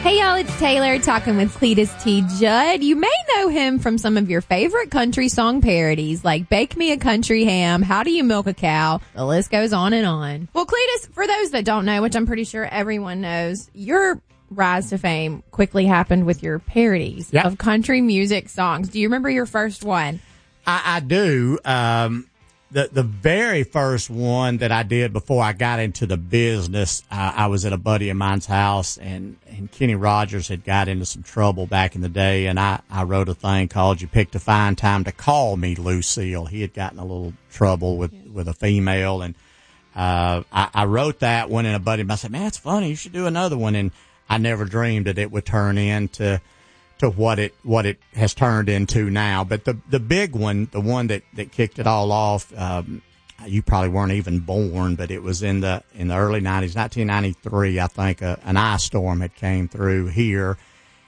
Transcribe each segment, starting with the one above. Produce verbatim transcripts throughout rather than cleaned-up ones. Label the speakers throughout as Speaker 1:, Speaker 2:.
Speaker 1: Hey, y'all, it's Taylor talking with Cletus T. Judd. You may know him from some of your favorite country song parodies like Bake Me a Country Ham, How Do You Milk a Cow? The list goes on and on. Well, Cletus, for those that don't know, which I'm pretty sure everyone knows, your rise to fame quickly happened with your parodies
Speaker 2: yep.
Speaker 1: of country music songs. Do you remember your first one?
Speaker 2: I, I do. Um, the the very first one that I did before I got into the business, uh, I was at a buddy of mine's house, and, and Kenny Rogers had got into some trouble back in the day, and I, I wrote a thing called You Picked a Fine Time to Call Me, Lucille. He had gotten a little trouble with, yeah. with a female, and uh, I, I wrote that one, and a buddy of mine I said, man, it's funny, you should do another one, and I never dreamed that it would turn into to what it what it has turned into now. But the the big one, the one that, that kicked it all off, um, you probably weren't even born, but it was in the in the early nineties, nineteen ninety-three, I think. Uh, an ice storm had came through here,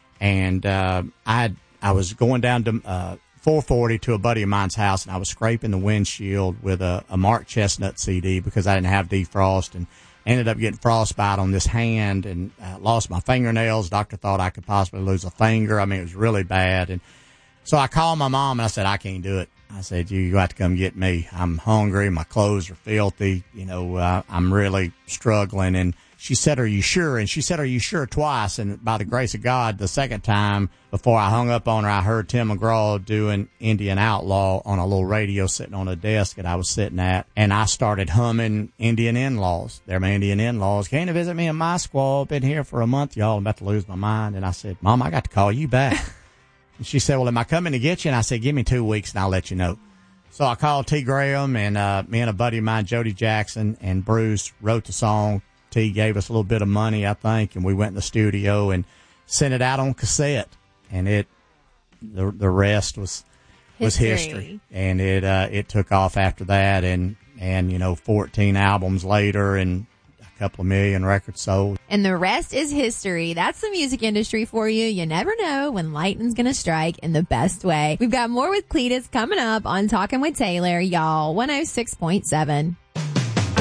Speaker 2: and uh, I I was going down to uh, four forty to a buddy of mine's house, and I was scraping the windshield with a, a Mark Chestnut C D because I didn't have defrost, and ended up getting frostbite on this hand and uh, lost my fingernails. Doctor thought I could possibly lose a finger. I mean, it was really bad. And so I called my mom and I said, I can't do it. I said, you, you have to come get me. I'm hungry. My clothes are filthy. You know, uh, I'm really struggling. And she said, are you sure? And she said, are you sure twice? And by the grace of God, the second time before I hung up on her, I heard Tim McGraw doing Indian Outlaw on a little radio sitting on a desk that I was sitting at. And I started humming Indian In-Laws. They're my Indian In-Laws. Came to visit me in my squad. Been here for a month, y'all. I'm about to lose my mind. And I said, Mom, I got to call you back. And she said, well, am I coming to get you? And I said, give me two weeks and I'll let you know. So I called T. Graham, and uh, me and a buddy of mine, Jody Jackson, and Bruce wrote the song. T gave us a little bit of money, I think, and we went in the studio and sent it out on cassette. And it, the the rest was was history. history. And it uh, it took off after that, and and you know, fourteen albums later, and a couple of million records sold.
Speaker 1: And the rest is history. That's the music industry for you. You never know when lightning's gonna strike in the best way. We've got more with Cletus coming up on Talking with Taylor, y'all. one oh six point seven.